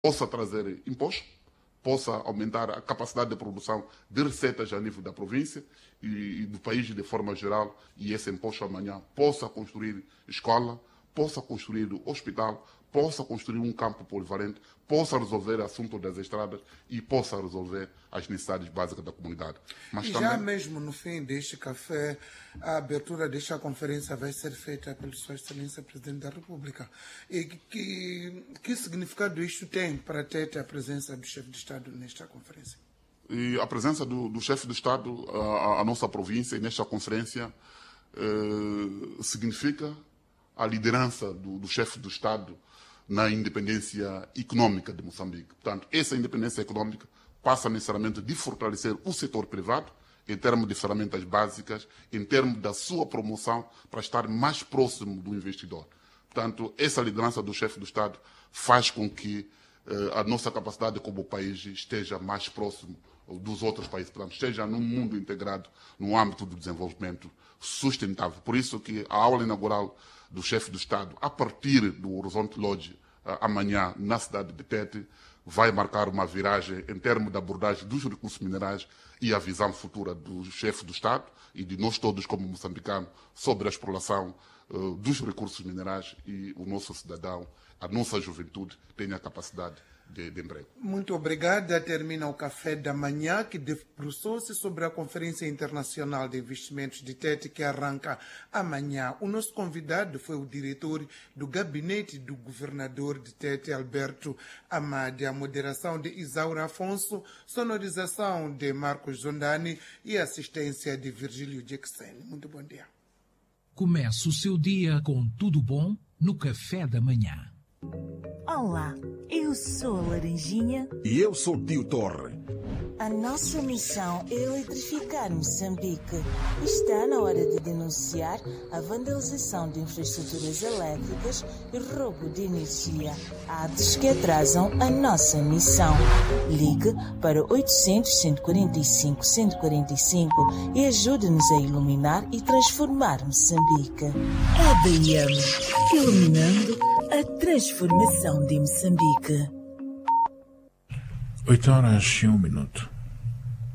possa trazer imposto, possa aumentar a capacidade de produção de receitas a nível da província e do país de forma geral, e esse imposto amanhã possa construir escola, possa construir hospital, possa construir um campo polivalente, possa resolver o assunto das estradas e possa resolver as necessidades básicas da comunidade. Mas e também, já mesmo no fim deste café, a abertura desta conferência vai ser feita pela Sua Excelência Presidente da República. E que significado isto tem para ter a presença do chefe de Estado nesta conferência? E a presença do chefe de Estado, a nossa província, nesta conferência, significa a liderança do chefe do Estado na independência econômica de Moçambique. Portanto, essa independência econômica passa necessariamente de fortalecer o setor privado em termos de ferramentas básicas, em termos da sua promoção para estar mais próximo do investidor. Portanto, essa liderança do chefe do Estado faz com que a nossa capacidade como país esteja mais próximo dos outros países, portanto, esteja num mundo integrado no âmbito do desenvolvimento sustentável. Por isso que a aula inaugural do chefe do Estado, a partir do Horizonte Lodge, amanhã, na cidade de Tete, vai marcar uma viragem em termos da abordagem dos recursos minerais e a visão futura do chefe do Estado e de nós todos como moçambicanos sobre a exploração dos recursos minerais, e o nosso cidadão, a nossa juventude, tenha a capacidade de emprego. Muito obrigada. Termina o café da manhã, que debruçou-se sobre a Conferência Internacional de Investimentos de Tete, que arranca amanhã. O nosso convidado foi o diretor do gabinete do governador de Tete, Alberto Amade. A moderação de Isaura Afonso, sonorização de Marcos Zondani e assistência de Virgílio Jackson. Muito bom dia. Comece o seu dia com tudo bom no café da manhã. Olá, eu sou a Laranjinha. E eu sou o Tio Torre. A nossa missão é eletrificar Moçambique. Está na hora de denunciar a vandalização de infraestruturas elétricas e roubo de energia. Atos que atrasam a nossa missão. Ligue para 800-145-145 e ajude-nos a iluminar e transformar Moçambique. EDM, iluminando a transformação de Moçambique. 8 horas e 1 minuto.